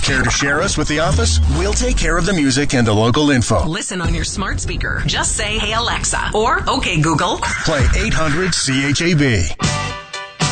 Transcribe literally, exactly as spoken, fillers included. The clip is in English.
Care to share us with the office? We'll take care of the music and the local info. Listen on your smart speaker. Just say, "Hey Alexa," or "Okay Google." Play eight hundred C H A B.